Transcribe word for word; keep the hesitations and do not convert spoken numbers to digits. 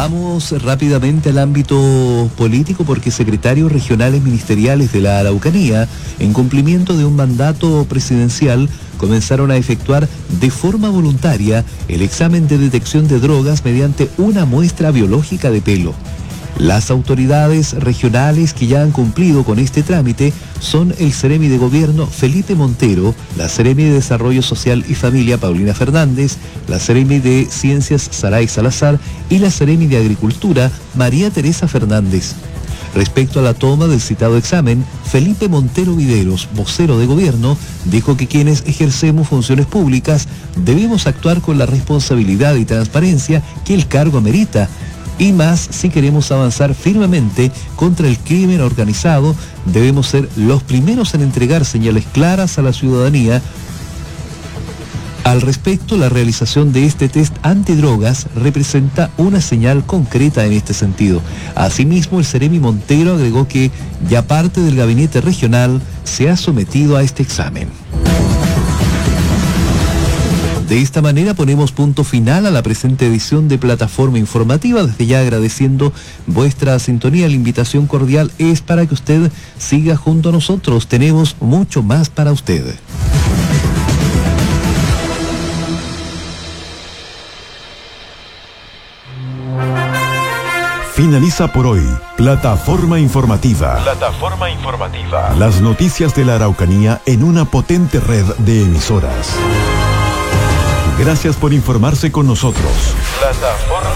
Vamos rápidamente al ámbito político porque secretarios regionales ministeriales de la Araucanía, en cumplimiento de un mandato presidencial, comenzaron a efectuar de forma voluntaria el examen de detección de drogas mediante una muestra biológica de pelo. Las autoridades regionales que ya han cumplido con este trámite son el Seremi de Gobierno Felipe Montero, la Seremi de Desarrollo Social y Familia Paulina Fernández, la Seremi de Ciencias Saray Salazar y la Seremi de Agricultura María Teresa Fernández. Respecto a la toma del citado examen, Felipe Montero Viveros, vocero de gobierno, dijo que quienes ejercemos funciones públicas debemos actuar con la responsabilidad y transparencia que el cargo amerita, y más si queremos avanzar firmemente contra el crimen organizado, debemos ser los primeros en entregar señales claras a la ciudadanía. Al respecto, la realización de este test antidrogas representa una señal concreta en este sentido. Asimismo, el Seremi Montero agregó que ya parte del gabinete regional se ha sometido a este examen. De esta manera ponemos punto final a la presente edición de Plataforma Informativa, desde ya agradeciendo vuestra sintonía. La invitación cordial es para que usted siga junto a nosotros. Tenemos mucho más para usted. Finaliza por hoy Plataforma Informativa. Plataforma Informativa. Las noticias de la Araucanía en una potente red de emisoras. Gracias por informarse con nosotros. Plataforma